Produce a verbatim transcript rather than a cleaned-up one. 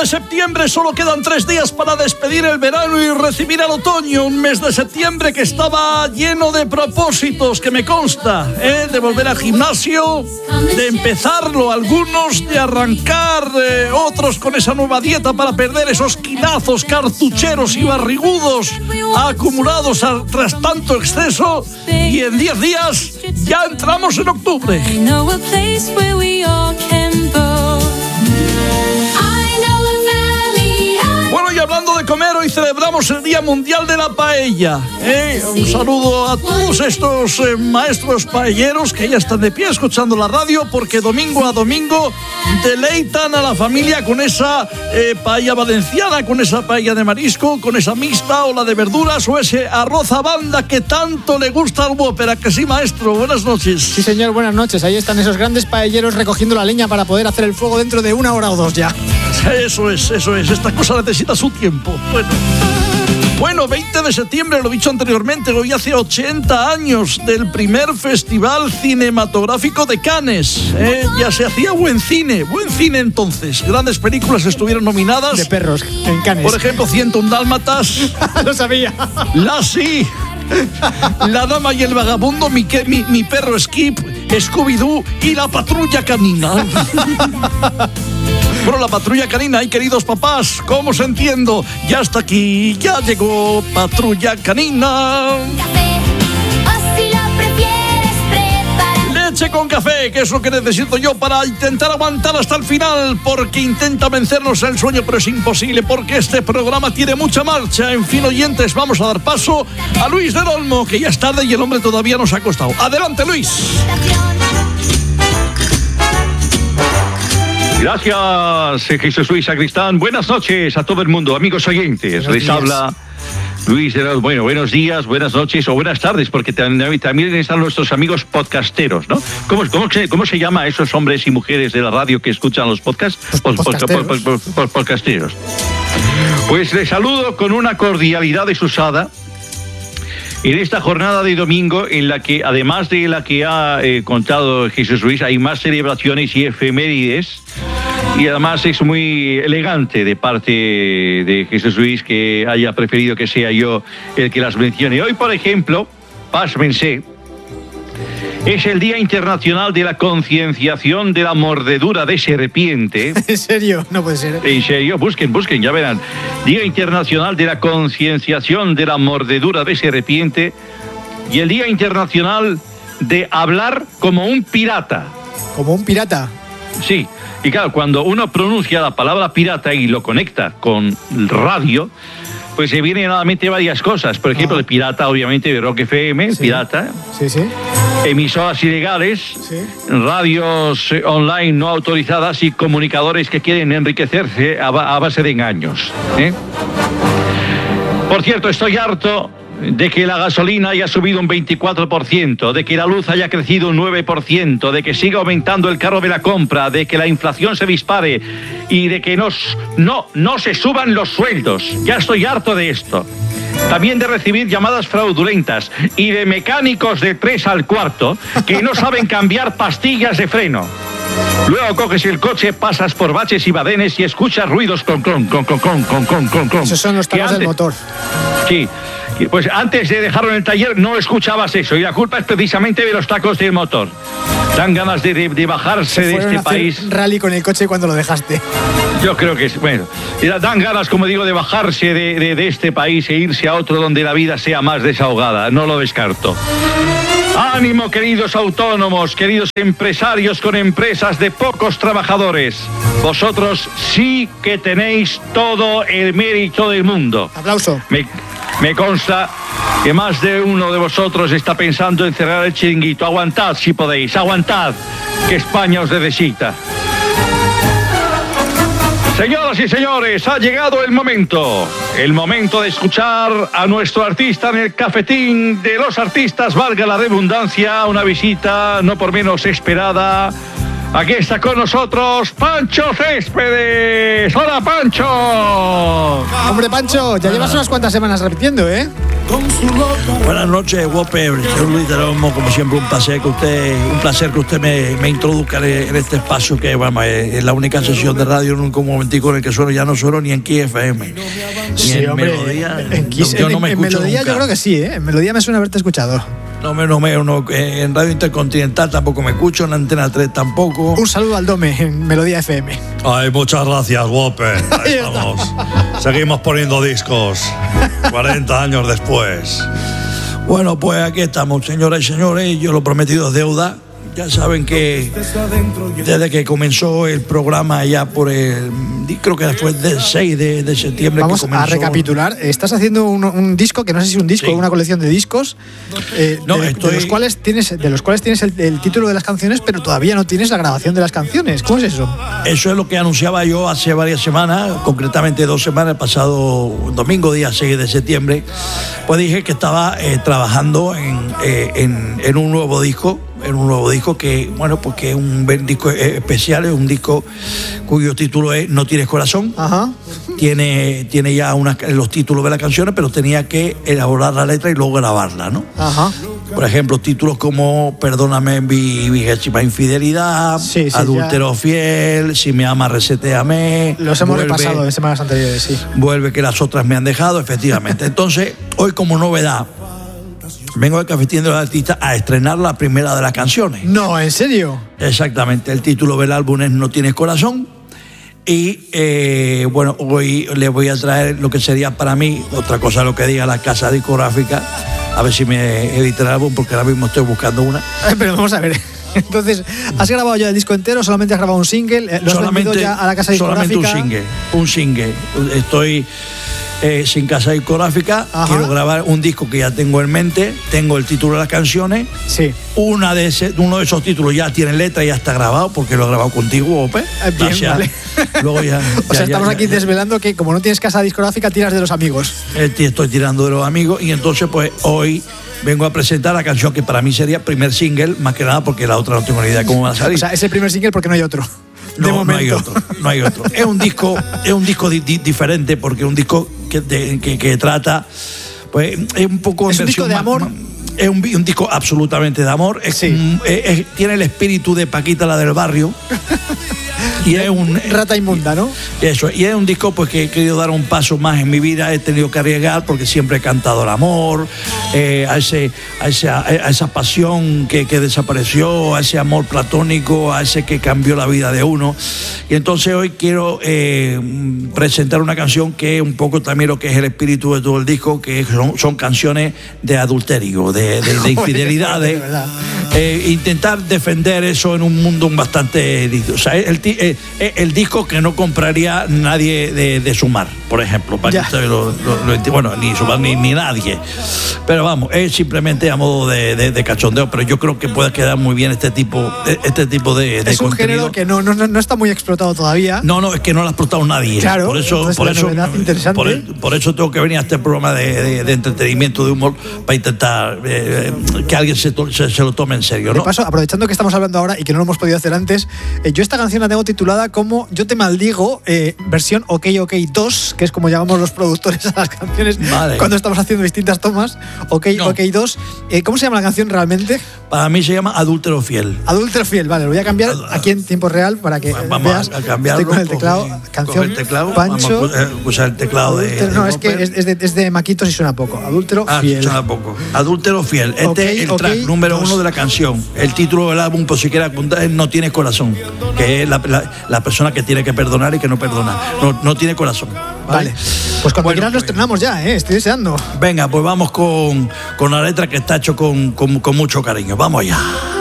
septiembre, solo quedan tres días para despedir el verano y recibir el otoño. Un mes de septiembre que estaba lleno de propósitos, que me consta, ¿eh? De volver al gimnasio, de empezarlo algunos, de arrancar eh, otros con esa nueva dieta para perder esos kilazos cartucheros y barrigudos acumulados a, tras tanto exceso. Y en diez días ya entramos en octubre. Bueno, y hablando de comer, hoy celebramos el Día Mundial de la Paella. ¿eh? Un saludo a todos estos eh, maestros paelleros que ya están de pie escuchando la radio, porque domingo a domingo deleitan a la familia con esa eh, paella valenciana, con esa paella de marisco, con esa mixta o la de verduras o ese arroz a banda que tanto le gusta al Whopper. ¿A que sí, maestro? Buenas noches. Sí, señor, buenas noches. Ahí están esos grandes paelleros recogiendo la leña para poder hacer el fuego dentro de una hora o dos ya. Eso es, eso es. Esta cosa necesita su tiempo. Bueno. Bueno, veinte de septiembre, lo he dicho anteriormente, hoy hace ochenta años del primer Festival Cinematográfico de Cannes. ¿eh? Ya se hacía buen cine, buen cine entonces. Grandes películas estuvieron nominadas. De perros, en Cannes. Por ejemplo, ciento un Dálmatas. Lo sabía. Lassie. La Dama y el Vagabundo, mi, mi, mi perro Skip, Scooby-Doo y la Patrulla Canina. Bueno, la Patrulla Canina, ay, queridos papás, ¿cómo os entiendo? Ya está aquí, ya llegó Patrulla Canina. Leche con café, que es lo que necesito yo para intentar aguantar hasta el final, porque intenta vencernos el sueño, pero es imposible, porque este programa tiene mucha marcha. En fin, oyentes, vamos a dar paso a Luis del Olmo, que ya es tarde y el hombre todavía nos ha acostado. Adelante, Luis. Gracias, Jesús Luis Sacristán. Buenas noches a todo el mundo, amigos oyentes. Buenos Les días. habla Luis de los... Bueno, buenos días, buenas noches o buenas tardes, porque también están nuestros amigos podcasteros, ¿no? ¿Cómo, cómo, cómo se llama a esos hombres y mujeres de la radio que escuchan los podcasts? Pod- podcasteros. Pod- pod- pod- podcasteros. Pues les saludo con una cordialidad desusada en esta jornada de domingo, en la que, además de la que ha eh, contado Jesús Luis, hay más celebraciones y efemérides. Y además es muy elegante de parte de Jesús Luis que haya preferido que sea yo el que las mencione. Hoy, por ejemplo, pásmense, es el Día Internacional de la Concienciación de la Mordedura de Serpiente. ¿En serio? No puede ser. En serio, busquen, busquen, ya verán. Día Internacional de la Concienciación de la Mordedura de Serpiente y el Día Internacional de hablar como un pirata. Como un pirata. Sí, y claro, cuando uno pronuncia la palabra pirata y lo conecta con radio, pues se vienen a la mente varias cosas. Por ejemplo, Ah. el pirata, obviamente, de Rock F M, Sí. pirata. Sí, sí. Emisoras ilegales, Sí. radios eh, online no autorizadas y comunicadores que quieren enriquecerse a, ba- a base de engaños. ¿eh? Por cierto, estoy harto de que la gasolina haya subido un veinticuatro por ciento, de que la luz haya crecido un nueve por ciento, de que siga aumentando el carro de la compra, de que la inflación se dispare y de que nos, no, no se suban los sueldos. Ya estoy harto de esto. También de recibir llamadas fraudulentas y de mecánicos de tres al cuarto que no saben cambiar pastillas de freno. Luego coges el coche, pasas por baches y badenes y escuchas ruidos con con con con con con con con con. Esos son los Que talos del antes- motor. Sí, pues antes de dejarlo en el taller no escuchabas eso y la culpa es precisamente de los tacos del motor. Dan ganas de, de, de bajarse de Fueron este a hacer país. rally con el coche cuando lo dejaste. Yo creo que es, bueno, y dan ganas, como digo, de bajarse de, de, de este país e irse a otro donde la vida sea más desahogada. No lo descarto. Ánimo, queridos autónomos, queridos empresarios con empresas de pocos trabajadores. Vosotros sí que tenéis todo el mérito del mundo. Aplauso. Me, me consta que más de uno de vosotros está pensando en cerrar el chiringuito. Aguantad si podéis, aguantad, que España os necesita. Señoras y señores, ha llegado el momento. El momento de escuchar a nuestro artista en el cafetín de los artistas, valga la redundancia, una visita no por menos esperada Aquí está con nosotros Pancho Céspedes. ¡Hola, Pancho! Hombre, Pancho, ya llevas unas cuantas semanas repitiendo, ¿eh? Buenas noches, Whopper. Señor Luis de Lomo, como siempre, un placer que usted, un placer que usted me, me introduzca en este espacio que, bueno, es la única sesión de radio en un momentico en el que sueno, ya no sueno ni en Kiss F M. Ni Sí, en hombre, Melodía. En, Kiss, no, yo en, no me en escucho Melodía nunca. yo creo que sí, ¿eh? En Melodía me suena haberte escuchado. No me, no me, no, en Radio Intercontinental tampoco me escucho, en Antena tres tampoco. Un saludo al Dome en Melodía F M. Ay, muchas gracias, Whopper. Ahí estamos. Seguimos poniendo discos. cuarenta años después. Bueno, pues aquí estamos, señoras y señores. Yo lo prometido es deuda. Ya saben que desde que comenzó el programa, ya por el, creo que fue del seis de, de septiembre. Vamos que comenzó. a recapitular. Estás haciendo un, un disco, que no sé si es un disco o Sí. una colección de discos, eh, No, de, estoy- de los cuales tienes, de los cuales tienes el, el título de las canciones, pero todavía no tienes la grabación de las canciones. ¿Cómo es eso? Eso es lo que anunciaba yo hace varias semanas, concretamente dos semanas, el pasado domingo, día seis de septiembre. Pues dije que estaba eh, trabajando en, eh, en, en un nuevo disco. En un nuevo disco que, bueno, porque es un buen disco eh, especial, es un disco cuyo título es No Tienes Corazón. Ajá. Tiene, tiene ya unas, los títulos de las canciones, pero tenía que elaborar la letra y luego grabarla, ¿no? Ajá. Por ejemplo, títulos como Perdóname mi vigésima infidelidad, Sí, sí, Adúltero fiel, Si me amas, resetéame. Los hemos vuelve, repasado de semanas anteriores, sí. Vuelve que las otras me han dejado, efectivamente. Entonces, hoy como novedad, vengo al Cafetín de los Artistas a estrenar la primera de las canciones. No, ¿en serio? Exactamente, el título del álbum es No Tienes Corazón. Y eh, bueno, hoy les voy a traer lo que sería para mí, otra cosa lo que diga la casa discográfica, a ver si me edita el álbum, porque ahora mismo estoy buscando una. Ay, pero vamos a ver. Entonces, ¿has grabado ya el disco entero? ¿Solamente has grabado un single? ¿Lo has vendido ya a la casa solamente discográfica? un single, un single. Estoy eh, sin casa discográfica, Ajá. quiero grabar un disco que ya tengo en mente, tengo el título de las canciones. Sí. Una de ese, uno de esos títulos ya tiene letra, ya está grabado, porque lo he grabado contigo, Ope. Eh, bien, vale. Luego ya, O sea, ya- estamos ya- aquí ya- desvelando que como no tienes casa discográfica, tiras de los amigos. Eh, Estoy tirando de los amigos y entonces pues hoy vengo a presentar la canción que para mí sería primer single, más que nada porque la otra no tengo ni idea de cómo va a salir. O sea, es el primer single porque no hay otro. De no, momento. no hay otro, no hay otro. Es un disco, es un disco di- di- diferente porque es un disco que, de- que, que trata, pues es un poco en ¿Es un disco versión de más- amor? más- es un, vi- un disco absolutamente de amor. Es Sí. un- es- es- tiene el espíritu de Paquita, la del barrio. Y es un Rata inmunda, ¿no? Eso, y es un disco pues que he querido dar un paso más en mi vida, he tenido que arriesgar porque siempre he cantado el amor, eh, a, ese, a, esa, a esa pasión que, que desapareció, a ese amor platónico, a ese que cambió la vida de uno. Y entonces hoy quiero eh, presentar una canción que es un poco también lo que es el espíritu de todo el disco, que son, son canciones de adulterio, de, de, de infidelidades. De verdad. Eh, intentar defender eso en un mundo bastante... O sea, el, ti- eh, eh, el disco que no compraría nadie de, de Sumar, por ejemplo, para Ya. que ustedes lo, lo- lo enti- bueno, ni Sumar ni, ni nadie. Pero vamos, es simplemente a modo de, de- de cachondeo, pero yo creo que puede quedar muy bien este tipo, este tipo de, de Es un contenido. género que no, no, no está muy explotado todavía. No, no, es que no lo ha explotado nadie. Claro, por eso, entonces por la eso, novedad interesante. por, el- por eso tengo que venir a este programa de, de- de entretenimiento, de humor, para intentar eh, que alguien se, to- se- se lo tome en serio, De ¿no? paso, aprovechando que estamos hablando ahora y que no lo hemos podido hacer antes, eh, yo esta canción la tengo titulada como Yo te maldigo, eh, versión OK OK dos, que es como llamamos los productores a las canciones Vale. cuando estamos haciendo distintas tomas. OK No. OK dos. Eh, ¿Cómo se llama la canción realmente? Para mí se llama Adúltero Fiel. Adúltero fiel, vale, lo voy a cambiar aquí en tiempo real para que Vamos veas. a, a cambiarlo. Estoy con el teclado, coge- canción coge el teclado, Pancho. vamos a pu- eh, usar el teclado de, Adúltero- de no, es que Whopper. es, es de, es de Maquitos y suena poco. Adúltero Ah, fiel. suena poco. Adúltero Fiel. Este Ok, es el ok, track número dos. uno de la canción. El título del álbum, por si quieres apuntar, es No Tienes Corazón, que es la, la- la persona que tiene que perdonar y que no perdona. No, no tiene corazón. Vale. Pues cuando Bueno, quieras lo pues- estrenamos ya, ¿eh? Estoy deseando. Venga, pues vamos con, con la letra que está hecho con, con, con mucho cariño. Vamos allá.